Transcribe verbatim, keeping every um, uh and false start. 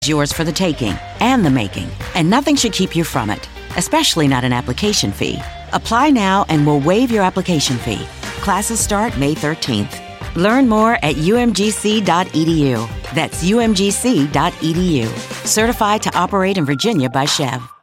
yours for the taking and the making, and nothing should keep you from it, especially not an application fee. Apply now and we'll waive your application fee. Classes start May thirteenth. Learn more at u m g c dot e d u. That's u m g c dot e d u. Certified to operate in Virginia by Chev.